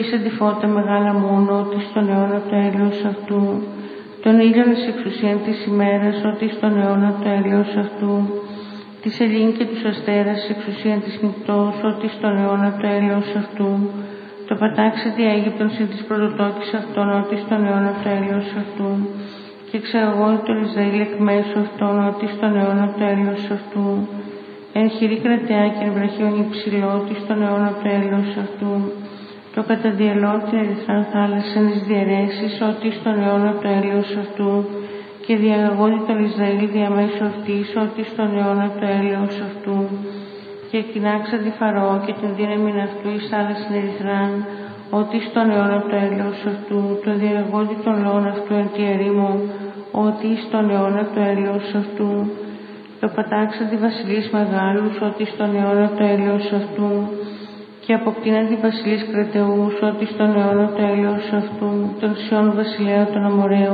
Είσαι τη φώτα μεγάλα μόνο, ότι στον αιώνα το έλεος αυτού. Τον ήλιον εις εξουσίαν της ημέρας, ότι στον αιώνα το έλεος αυτού. Τη σελήνη και τους αστέρας εις εξουσίαν της νυχτός, ότι στον αιώνα το έλεος αυτού. Το πατάξε τη Αίγυπτον συν της πρωτοτόκης αυτών, ότι στον αιώνα το έλεος αυτού. Και εξαγωγών τον Ισραήλ εκ μέσω αυτών, ότι στον αιώνα το έλεος αυτού. Εν χειρή κρατεά και εν βραχίον υψηλό, ότι στον αιώνα το έλεος αυτού. Το καταδιελώ την ερυθράν θάλασσαν εις διαιρέσεις, ότι στον αιώνα το έλεος αυτού. Και διαγαγόνει τον Ισραήλ διαμέσου αυτής, ότι στον αιώνα το έλεος αυτού. Και κοινάξα τη Φαραώ και την δύναμη αυτού εις θάλασσαν ερυθράν, ότι στον αιώνα το έλεος αυτού. Το διαγαγόνει των λαών αυτού εν τη ερήμο, ότι στον αιώνα το έλεος αυτού. Το πατάξα τη βασιλείς μεγάλους, ότι στον αιώνα το έλεος αυτού. Και αποκτήναν τη βασιλείς κρατεούς, ότι στον αιώνα το έλεος αυτού. Τον Σιών βασιλέα των Αμοραίων.